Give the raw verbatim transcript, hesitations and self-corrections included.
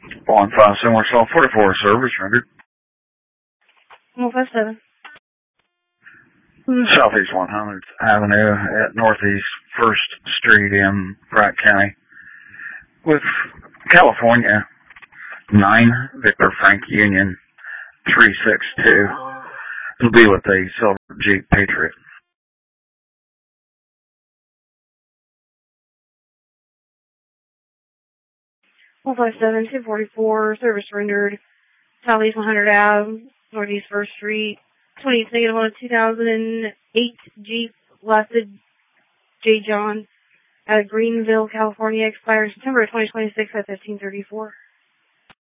one five seven West Hall forty-four, service rendered. one five seven. Southeast one hundredth Avenue at Northeast first Street in Wright County with California nine Victor Frank Union three six two. It'll be with a silver Jeep Patriot. one five seven, two forty-four, service rendered. Southeast one hundred Avenue, Northeast first Street. twenty-eight negative one, two thousand eight Jeep Lasted J. John out of Greenville, California. Expires September twenty twenty-six at fifteen thirty-four.